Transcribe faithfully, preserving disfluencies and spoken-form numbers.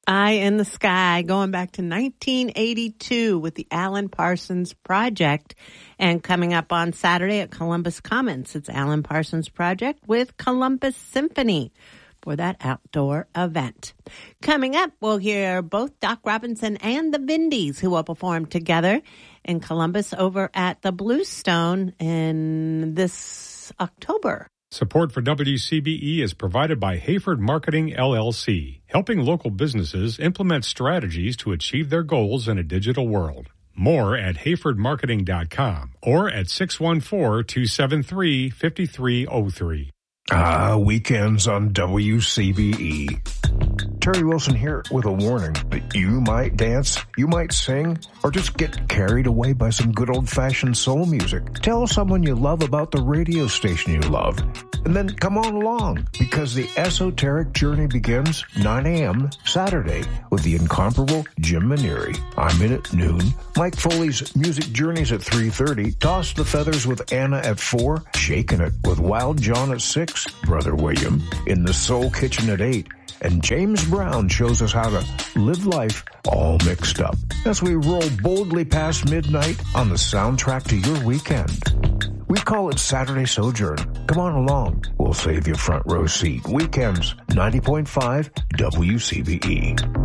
Eye in the Sky, going back to nineteen eighty-two with the Alan Parsons Project. And coming up on Saturday at Columbus Commons, it's Alan Parsons Project with Columbus Symphony for that outdoor event. Coming up, we'll hear both Doc Robinson and the Vindies, who will perform together in Columbus over at the Bluestone in this October. Support for W C B E is provided by Hayford Marketing, L L C, helping local businesses implement strategies to achieve their goals in a digital world. More at hayford marketing dot com or at six one four, two seven three, five three zero three. Ah, weekends on W C B E. Terry Wilson here with a warning that you might dance, you might sing, or just get carried away by some good old-fashioned soul music. Tell someone you love about the radio station you love, and then come on along, because the esoteric journey begins nine a.m. Saturday with the incomparable Jim Maneri. I'm in at noon. Mike Foley's Music Journeys at three thirty. Toss the Feathers with Anna at four. Shaking It with Wild John at six. Brother William in the Soul Kitchen at eight. And James Brown shows us how to live life all mixed up as we roll boldly past midnight on the soundtrack to your weekend. We call it Saturday Sojourn. Come on along. We'll save you a front row seat. Weekends, ninety point five W C B E.